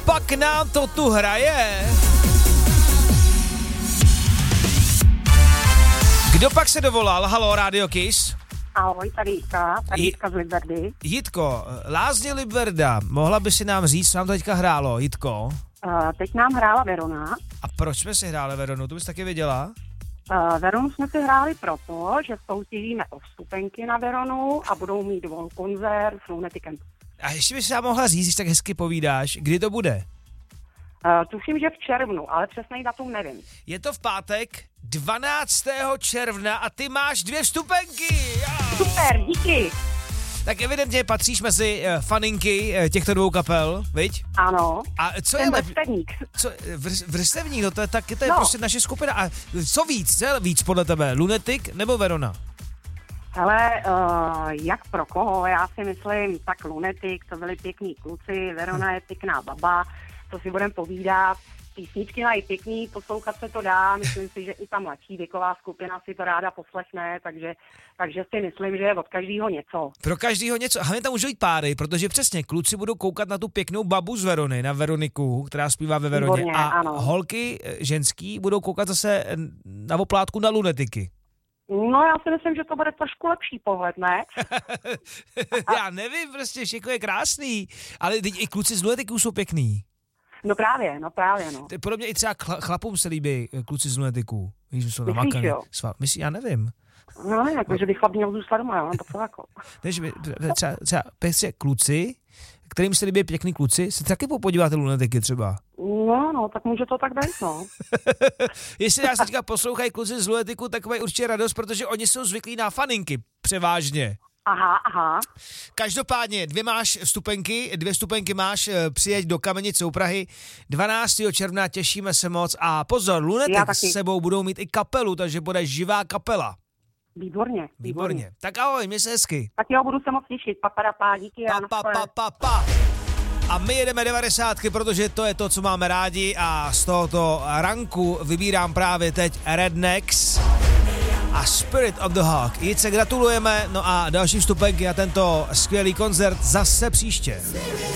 pak nám to tu hraje. Kdo pak se dovolal? Halo, Radio Kiss. Ahoj, tady Jitka z Liberdy. Jitko, Lázně Liberda, mohla by si nám říct, co nám to teďka hrálo, Jitko? Teď nám hrála Verona. A proč jsme si hráli Veronu, to bys taky věděla? Veronu jsme si hráli proto, že soutěžíme o vstupenky na Veronu a budou mít koncert s Lunetikem. A ještě bys nám mohla říct, když tak hezky povídáš, kdy to bude? Tuším, že v červnu, ale přesný datum nevím. Je to v pátek 12. června a ty máš 2 vstupenky. Super, díky. Tak evidentně patříš mezi faninky těchto 2 kapel, viď? Ano. A co ten je vrstevník. Vrstevník, no to je prostě naše skupina. A co víc, podle tebe, Lunatic nebo Verona? Hele, jak pro koho, já si myslím, tak Lunatic, to byli pěkní kluci, Verona je pěkná baba, to si budeme povídat. Písničky mají pěkný, poslouchat se to dá, myslím si, že i ta mladší věková skupina si to ráda poslechne, takže si myslím, že je od každého něco. Pro každého něco. A hlavně tam můžou jít páry, protože přesně kluci budou koukat na tu pěknou babu z Verony, na Veroniku, která zpívá ve Veroně. Výborně, a ano. holky ženský budou koukat zase na oplátku na Lunetiky. No já si myslím, že to bude trošku lepší pohled, ne? Já nevím, prostě všechno je krásný, ale i kluci z Lunetiků jsou pěkný. No právě. Podobně i třeba chlapům se líbí kluci z Lunetiků. Víš, jsou Myslíš, namakaný. jo? Myslíš, já nevím. No ne, jako, že by chlap měl zůstat doma, jo, to jako. Třeba kluci, kterým se líbí pěkný kluci, se taky popodíváte Lunetiky třeba. No, tak může to tak být, no. Jestli nás teďka poslouchají kluci z Lunetiku, tak mají určitě radost, protože oni jsou zvyklí na faninky, převážně. Aha. Každopádně 2 vstupenky máš, přijeď do Kamenice u Prahy 12. června, těšíme se moc a pozor, Lunatic s sebou budou mít i kapelu, takže bude živá kapela. Výborně. Tak ahoj, měj se hezky. Tak jo, budu se moc těšit, díky. Pa. A my jedeme 90, protože to je to, co máme rádi a z tohoto ranku vybírám právě teď Rednecks a Spirit of the Hawk. Jitce gratulujeme, no a další vstupenky a tento skvělý koncert zase příště.